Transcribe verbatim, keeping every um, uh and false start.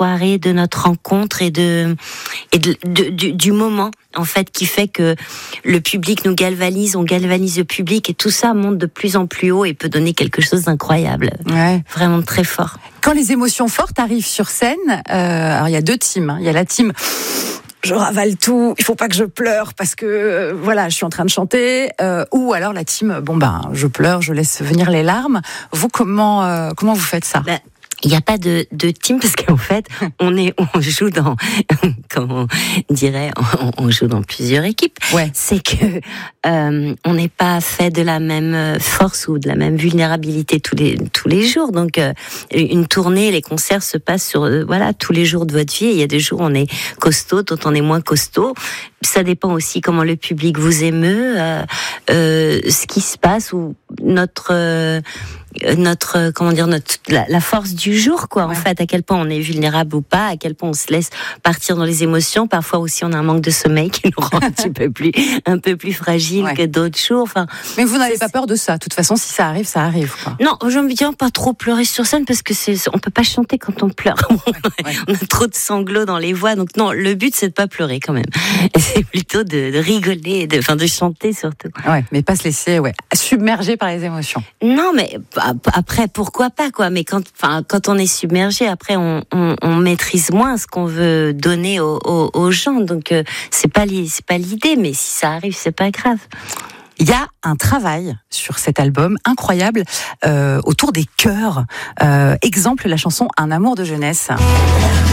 soirée, de notre rencontre et de et de, de, du, du moment en fait qui fait que le public nous galvanise, on galvanise le public et tout ça monte de plus en plus haut et peut donner quelque chose d'incroyable, ouais. Vraiment très fort. Quand les émotions fortes arrivent sur scène, euh, alors il y a deux teams, hein. Il y a la team je ravale tout, il faut pas que je pleure parce que euh, voilà, je suis en train de chanter, euh, ou alors la team bon ben je pleure, je laisse venir les larmes. Vous comment euh, comment vous faites ça? Bah, il n'y a pas de, de team parce qu'en fait, on est, on joue dans, comment on dirait, on, on joue dans plusieurs équipes. Ouais. C'est que euh, on n'est pas fait de la même force ou de la même vulnérabilité tous les tous les jours. Donc, euh, une tournée, les concerts se passent sur euh, voilà tous les jours de votre vie. Et il y a des jours où on est costaud, d'autres on est moins costaud. Ça dépend aussi comment le public vous émeut, euh, euh, ce qui se passe ou notre euh, notre comment dire notre la, la force du jour quoi, ouais. En fait, à quel point on est vulnérable ou pas, à quel point on se laisse partir dans les émotions. Parfois aussi on a un manque de sommeil qui nous rend un petit peu plus un peu plus fragile, ouais. Que d'autres jours. Enfin, mais vous n'avez pas peur de ça? De toute façon, si ça arrive, ça arrive, quoi. Non, j'ai envie de dire pas trop pleurer sur scène parce que c'est on peut pas chanter quand on pleure. Ouais, ouais. On a trop de sanglots dans les voix, donc non, le but c'est de pas pleurer quand même. C'est plutôt de, de rigoler, de enfin de chanter surtout. Ouais, mais pas se laisser ouais submerger par les émotions. Non, mais après pourquoi pas quoi, mais quand enfin quand on est submergé, après on, on, on maîtrise moins ce qu'on veut donner aux, aux, aux gens, donc euh, c'est pas c'est pas l'idée, mais si ça arrive c'est pas grave. Il y a un travail sur cet album incroyable euh, autour des chœurs. Euh, exemple, la chanson Un amour de jeunesse.